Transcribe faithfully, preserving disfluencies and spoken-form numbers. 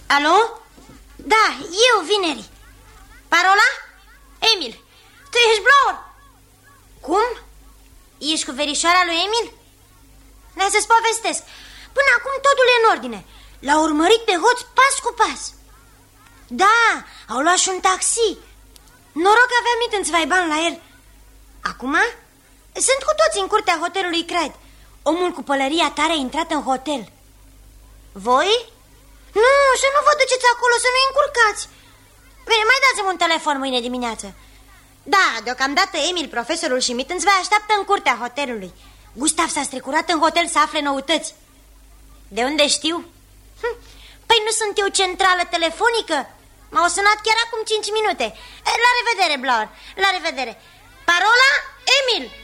Alo? Da, eu, Vineri. Parola? Emil. Tu ești Blower? Cum? Ești cu verișoara lui Emil? Hai să-ți povestesc. Până acum totul e în ordine. L-au urmărit pe hoț pas cu pas. Da, au luat și un taxi. Noroc că aveam mit în țvaiban la el. Acum sunt cu toți în curtea hotelului Craig. Omul cu pălăria tare a intrat în hotel. Voi? Nu, să nu vă duceți acolo, să nu-i încurcați. Bine, mai dați-mi un telefon mâine dimineață. Da, deocamdată Emil, profesorul și Mittens vă așteaptă în curtea hotelului. Gustav s-a strecurat în hotel să afle noutăți. De unde știu? Hm, păi nu sunt eu centrală telefonică? M-au sunat chiar acum cinci minute. La revedere, Blower, la revedere. Parola? Emil.